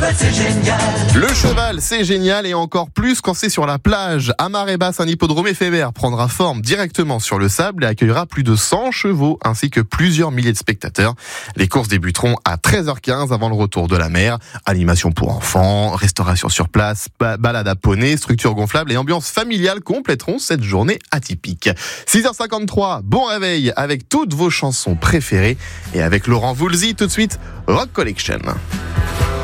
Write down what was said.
c'est génial. Le cheval, c'est génial et encore plus quand c'est sur la plage. À marée basse, un hippodrome éphémère prendra forme directement sur le sable et accueillera plus de 100 chevaux ainsi que plusieurs milliers de spectateurs. Les courses débuteront à 13h15 avant le retour de la mer. Animation pour enfants, restauration sur place, balade à poney, structure gonflable et ambiance familiale compléteront cette journée atypique. 6h53, bon réveil avec toutes vos chansons préférées et avec Laurent Voulzy tout de suite, Rock Collection.